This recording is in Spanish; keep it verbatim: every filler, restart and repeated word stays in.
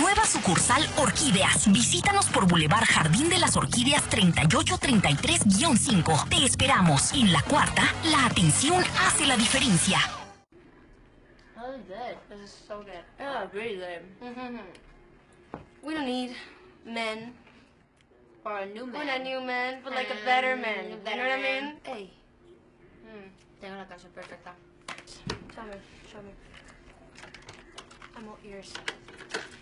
Nueva sucursal Orquídeas. Visítanos por Boulevard Jardín de las Orquídeas treinta y ocho treinta y tres guión cinco. Te esperamos. En la cuarta, la atención hace la diferencia. Oh, this is good. This is so good. Oh, really good. Mm-hmm. We don't need men. Or a new man. Or a new man, but like a better man. Better You know what I man. mean? Hey. Mm, tengo la canción perfecta. Tell me. Show me. I'm all ears.